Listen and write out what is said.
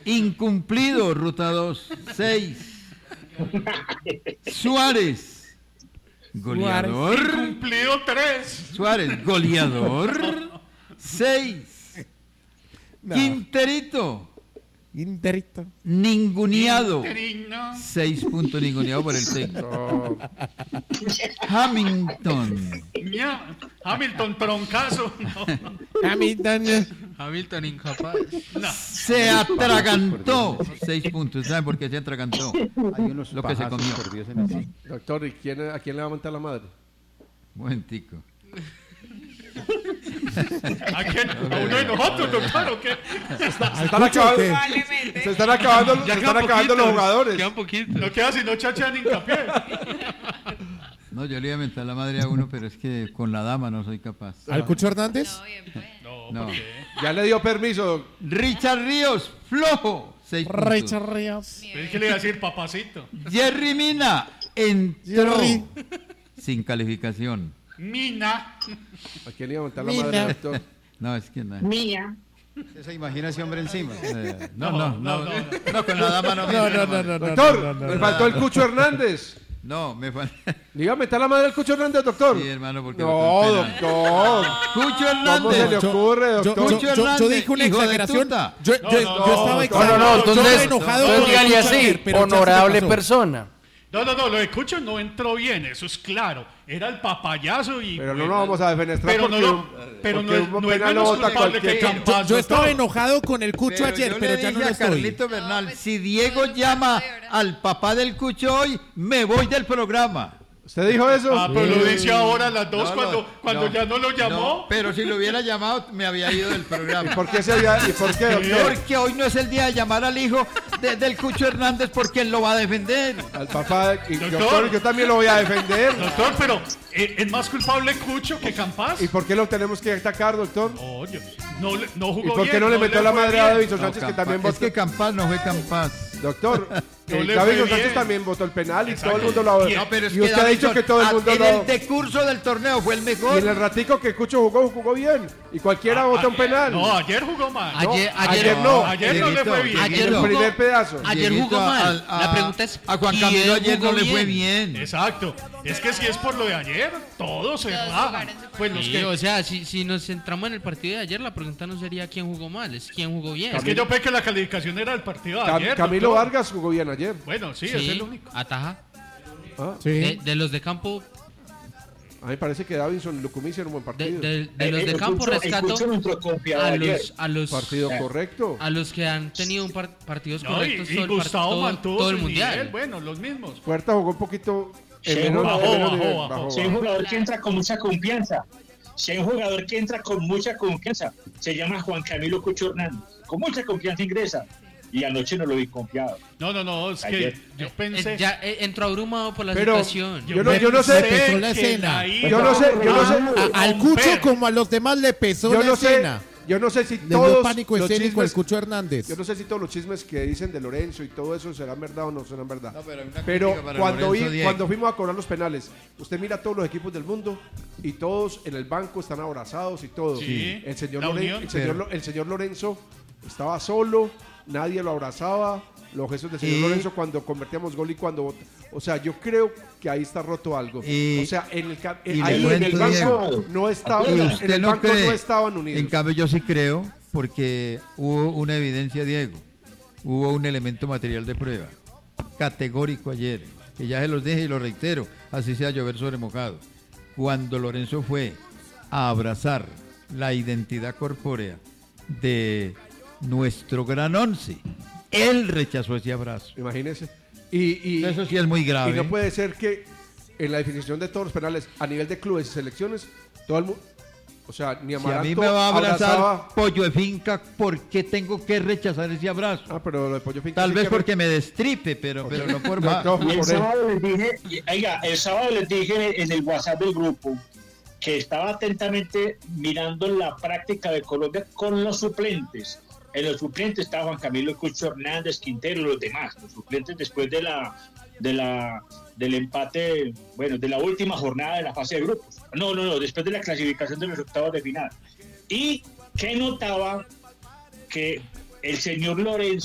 Incumplido, ruta 2, 6. Suárez, goleador. Incumplido 3. Suárez, goleador, 6. No. Quinterito, ninguneado. 6 puntos ninguneado por el técnico. Hamilton. Hamilton troncazo. No. Hamilton incapaz. No. Se atragantó. 6 puntos. ¿Saben por qué se atragantó? Hay unos Lo que se pajazos comió. perdidos en el... Doctor, ¿y a quién le va a montar la madre? Momentico. ¿A quién? ¿A uno de nosotros, doctor, o qué? Se están acabando los jugadores. Queda un poquito. No queda sino chacha en hincapié. No, yo le iba a mentar la madre a uno, pero es que con la dama no soy capaz. ¿Al Cucho Hernández? No, bien, pues. No, No. ¿por qué? Ya le dio permiso. Richard Ríos, flojo. 6 puntos. Richard Ríos. Es que le iba a decir papacito. Jerry Mina entró Jerry. sin calificación. Mina. ¿A quién le iba a montar la madre, doctor? No, es que no. Mía. Esa imaginación hombre encima. No, con la dama no. Doctor, me faltó el Cucho Hernández. No, me falta. ¿Le iba a meter la madre al Cucho Hernández, doctor? Sí, hermano, porque No, lo tengo doctor. Cucho ¿Cómo se le Hernández. ocurre, doctor? Cucho Hernández, yo dije una hijo de exageración. tuta. Yo estaba exagerando. No, Yo entonces, enojado entonces con dígale el Cucho así, ayer, pero ya se me honorable pasó. persona. No, lo de Cucho no entró bien, eso es claro. Era el papayazo y... Pero no nos vamos a defenestrar Pero porque, pero porque no un es penal lo menos bota culpable que cualquier... Campas. Yo estaba doctor. enojado con el Cucho ayer, yo pero le ya no dije lo a estoy. Carlito Bernal, si Diego llama al papá del Cucho hoy, me voy del programa. ¿Usted dijo eso? Ah, pero lo dice ahora a las 2 No, cuando ya no lo llamó. No, pero si lo hubiera llamado, me había ido del programa. ¿Por qué ¿Y por qué, doctor? Porque hoy no es el día de llamar al hijo del Cucho Hernández porque él lo va a defender. Al papá, y Doctor. doctor, yo también lo voy a defender. Doctor, pero ¿es más culpable Cucho que Campas? ¿Y por qué lo tenemos que atacar, doctor? Oye, no jugó ¿Y bien. por qué no le metió la fue madre a bien. Davinson Sánchez, que también Es votó? que Campas no fue Campas. Doctor, No le Davinson fue Sánchez bien. también votó el penal y Exacto. todo el mundo lo... No, Pero es y usted ha dicho Davinson, que todo el mundo en lo... el decurso del torneo fue el Y mejor. en el ratico que Cucho jugó bien. Y cualquiera votó un penal. No, ayer jugó mal. Ayer no. Ayer no le fue bien. Ayer En el no. primer pedazo. Ayer Dieguito, jugó mal. La pregunta es, a Juan ¿quién Camilo ayer no jugó le fue bien? bien. Exacto. Es que si es por lo de ayer, todos se rajan. jugaron súper Pues los Sí, que... o sea, si nos centramos en el partido de ayer, la pregunta no sería quién jugó mal, es quién jugó bien. Es que yo pensé que la calificación era el partido de ayer. Camilo doctor. Vargas jugó bien ayer. Bueno, sí, Sí, es el único. ataja. Ah, De los de campo, a mí me parece que Davinson Lucumí hicieron un buen partido. de los de campo rescato a los Partido correcto. a los que han tenido partidos No, correctos y todo, Gustavo mantuvo todo el su mundial. nivel. Bueno, los mismos. Puerta jugó un poquito... Sí, bajó. Si hay un jugador que entra con mucha confianza, se llama Juan Camilo Cucho Hernández. Con mucha confianza ingresa. Y anoche no lo vi confiado. No, es que Ayer. yo pensé... Ya entró abrumado por la Pero situación. yo no sé... pesó la que escena. ahí Yo no sé... Al Cucho como a los demás le pesó Yo la no sé... escena. Yo no sé si Le dio todos pánico los escénico al chismes... Cucho Hernández. Yo no sé si todos los chismes que dicen de Lorenzo y todo eso serán verdad o no serán verdad. No, pero hay una Pero crítica para cuando, Lorenzo Diego. cuando fuimos a cobrar los penales, usted mira a todos los equipos del mundo y todos en el banco están abrazados y todo. Sí, El señor, la unión. el señor Lorenzo estaba solo, nadie lo abrazaba. Los gestos del señor Y- Lorenzo cuando convertíamos gol y cuando... O sea, yo creo que ahí está roto algo. Y- o sea, en el, y ahí le en el cuento, banco Diego. no estaba, Y en usted el no banco cree. no estaban unidos. En cambio, yo sí creo, porque hubo una evidencia, Diego. Hubo un elemento material de prueba. Categórico ayer. Que ya se los dije y lo reitero. Así sea llover sobre mojado. Cuando Lorenzo fue a abrazar la identidad corpórea de nuestro gran once, él rechazó ese abrazo. Imagínese. Y Eso sí es muy grave. Y no puede ser que en la definición de todos los penales, a nivel de clubes y selecciones, todo el mundo... O sea, ni Si a Amaranto mí me va a abrazar abrazaba... pollo de finca, ¿por qué tengo que rechazar ese abrazo? Ah, pero lo de Pollo Finca Tal sí vez que- porque me destripe, pero no por más. No, Y el por él. sábado les dije, el sábado les dije en el WhatsApp del grupo que estaba atentamente mirando la práctica de Colombia con los suplentes. En los suplentes estaba Juan Camilo Cucho Hernández, Quintero y los demás. Los suplentes después del empate, bueno, de la última jornada de la fase de grupos. No, después de la clasificación de los octavos de final. Y que notaba que el señor Lorenzo